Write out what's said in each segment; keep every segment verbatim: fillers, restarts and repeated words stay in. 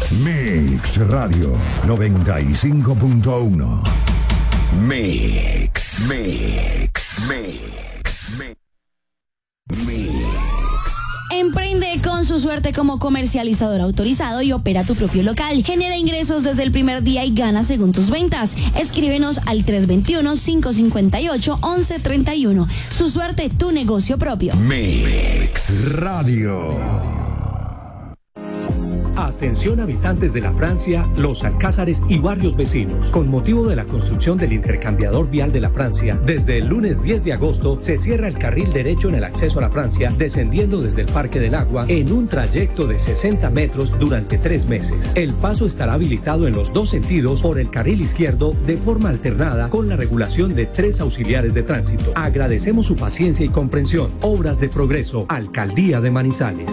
Mix Radio noventa y cinco punto uno. Mix, Mix, Mix, Mix. Mix. Emprende con su suerte como comercializador autorizado y opera tu propio local. Genera ingresos desde el primer día y gana según tus ventas. Escríbenos al tres dos uno, cinco cinco ocho, once treinta y uno. Su suerte, tu negocio propio. Mix Radio. Atención habitantes de la Francia, Los Alcázares y barrios vecinos. Con motivo de la construcción del intercambiador vial de la Francia, desde el lunes diez de agosto se cierra el carril derecho en el acceso a la Francia, descendiendo desde el Parque del Agua en un trayecto de sesenta metros durante tres meses. El paso estará habilitado en los dos sentidos por el carril izquierdo de forma alternada con la regulación de tres auxiliares de tránsito. Agradecemos su paciencia y comprensión. Obras de Progreso, Alcaldía de Manizales.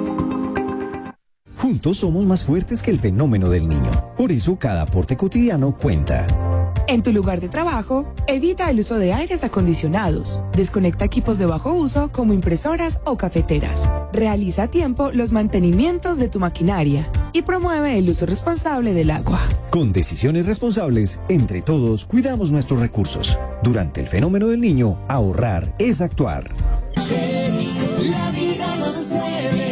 Juntos somos más fuertes que el fenómeno del niño. Por eso cada aporte cotidiano cuenta. En tu lugar de trabajo, evita el uso de aires acondicionados. Desconecta equipos de bajo uso como impresoras o cafeteras. Realiza a tiempo los mantenimientos de tu maquinaria y promueve el uso responsable del agua. Con decisiones responsables, entre todos cuidamos nuestros recursos. Durante el fenómeno del niño, ahorrar es actuar. La vida nos mueve.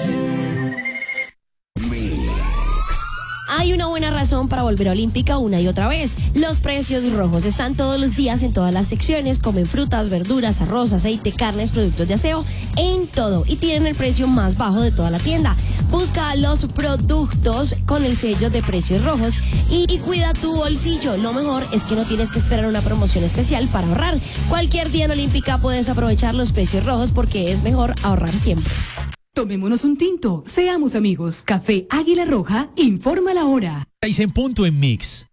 Hay una buena razón para volver a Olímpica una y otra vez. Los precios rojos están todos los días en todas las secciones, como en frutas, verduras, arroz, aceite, carnes, productos de aseo, en todo. Y tienen el precio más bajo de toda la tienda. Busca los productos con el sello de precios rojos y, y cuida tu bolsillo. Lo mejor es que no tienes que esperar una promoción especial para ahorrar. Cualquier día en Olímpica puedes aprovechar los precios rojos porque es mejor ahorrar siempre. Tomémonos un tinto, seamos amigos. Café Águila Roja, informa la hora. Seis en punto en Mix.